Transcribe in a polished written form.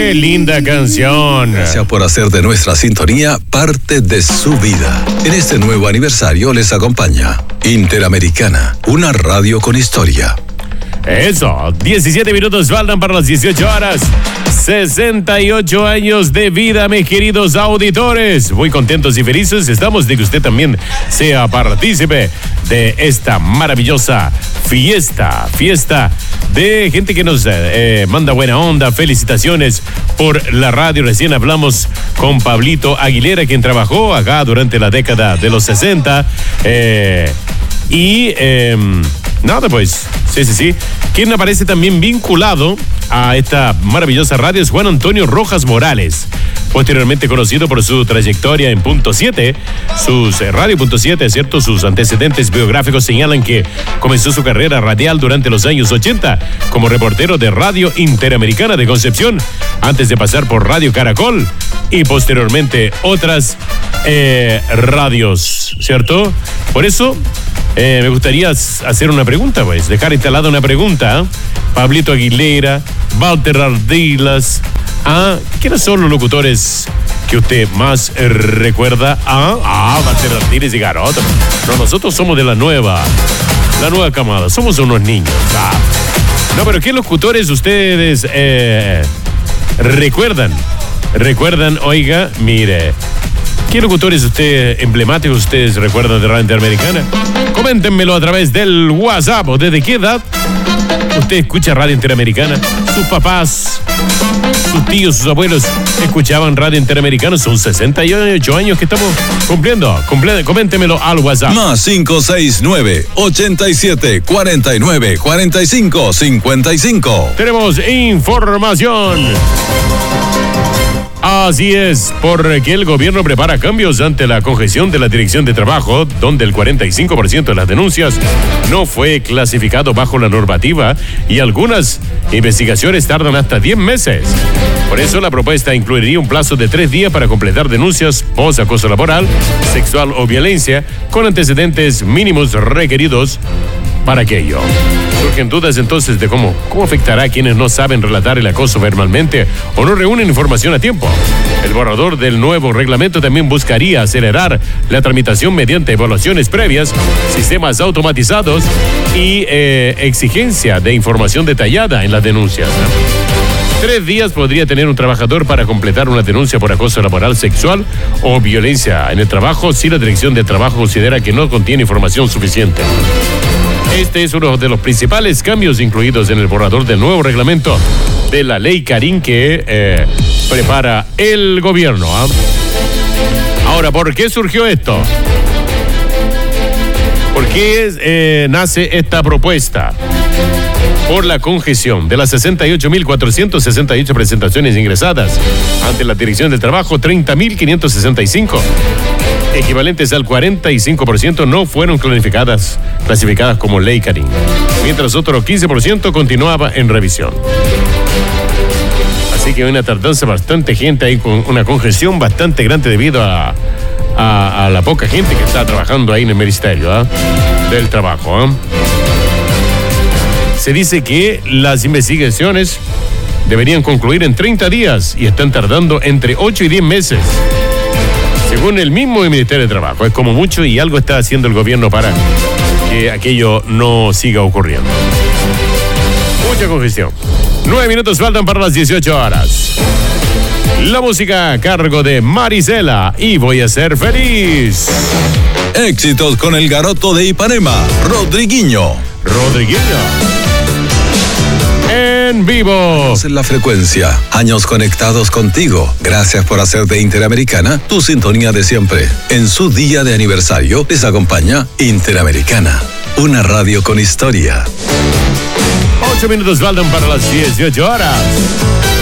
¡Qué linda canción! Gracias por hacer de nuestra sintonía parte de su vida. En este nuevo aniversario les acompaña Interamericana, una radio con historia. Eso, 17 minutos faltan para las 18 horas. 68 años de vida, mis queridos auditores. Muy contentos y felices estamos de que usted también sea partícipe de esta maravillosa fiesta de gente que nos manda buena onda. Felicitaciones por la radio. Recién hablamos con Pablito Aguilera, quien trabajó acá durante la década de los 60. Nada, pues, sí. Quien aparece también vinculado a esta maravillosa radio es Juan Antonio Rojas Morales, posteriormente conocido por su trayectoria en Punto 7, Radio Punto 7, ¿cierto? Sus antecedentes biográficos señalan que comenzó su carrera radial durante los años 80 como reportero de Radio Interamericana de Concepción, antes de pasar por Radio Caracol y posteriormente otras radios, ¿cierto? Por eso me gustaría hacer una pregunta, pues, dejar instalada una pregunta. Pablito Aguilera, Walter Ardilas, ¿quiénes son los locutores que usted más recuerda? Walter Ardilas y Garoto. No, nosotros somos de la nueva camada, somos unos niños. No, pero ¿qué locutores ustedes recuerdan? Oiga, mire, ¿qué locutores emblemáticos ustedes recuerdan de Radio Interamericana? Coméntenmelo a través del WhatsApp. ¿O desde qué edad usted escucha Radio Interamericana? Sus papás, sus tíos, sus abuelos escuchaban Radio Interamericana. Son 68 años que estamos cumpliendo. Coméntemelo al WhatsApp. Más 569-87-49-45-55. Tenemos información. Así es, porque el gobierno prepara cambios ante la congestión de la Dirección de Trabajo, donde el 45% de las denuncias no fue clasificado bajo la normativa y algunas investigaciones tardan hasta 10 meses. Por eso la propuesta incluiría un plazo de 3 días para completar denuncias post-acoso laboral, sexual o violencia con antecedentes mínimos requeridos para aquello. Surgen dudas entonces de cómo afectará a quienes no saben relatar el acoso verbalmente o no reúnen información a tiempo. El borrador del nuevo reglamento también buscaría acelerar la tramitación mediante evaluaciones previas, sistemas automatizados y exigencia de información detallada en las denuncias. 3 días podría tener un trabajador para completar una denuncia por acoso laboral, sexual o violencia en el trabajo si la Dirección de Trabajo considera que no contiene información suficiente. Este es uno de los principales cambios incluidos en el borrador del nuevo reglamento de la ley Karin que prepara el gobierno. Ahora, ¿por qué surgió esto? ¿Por qué nace esta propuesta? Por la congestión de las 68.468 presentaciones ingresadas ante la Dirección del Trabajo, 30.565, equivalentes al 45%, no fueron clasificadas como ley Karin, mientras otro 15% continuaba en revisión. Así que hay una tardanza bastante gente ahí, con una congestión bastante grande debido a la poca gente que está trabajando ahí en el Ministerio del Trabajo. Se dice que las investigaciones deberían concluir en 30 días y están tardando entre 8 y 10 meses. Según el mismo Ministerio de Trabajo, es como mucho y algo está haciendo el gobierno para que aquello no siga ocurriendo. Mucha congestión. 9 minutos faltan para las 18 horas. La música a cargo de Marisela y Voy a Ser Feliz. Éxitos con el garoto de Ipanema, Rodriguinho. En vivo. En la frecuencia, años conectados contigo. Gracias por hacer de Interamericana tu sintonía de siempre. En su día de aniversario les acompaña Interamericana, una radio con historia. 8 minutos faltan para las 18 horas.